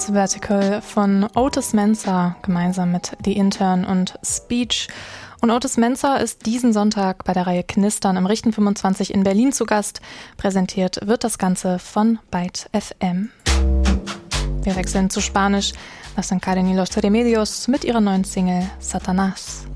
das Vertical von Otis Mensah gemeinsam mit The Intern und Speech. Und Otis Mensah ist diesen Sonntag bei der Reihe Knistern im Richten 25 in Berlin zu Gast. Präsentiert wird das Ganze von Byte FM. Wir wechseln zu Spanisch. Das sind Karen y los Remedios mit ihrer neuen Single Satanás.